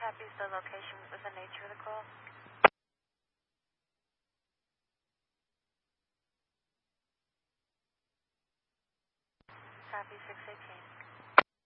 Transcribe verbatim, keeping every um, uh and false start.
Copies the location with the nature of the call. Copy six eighteen.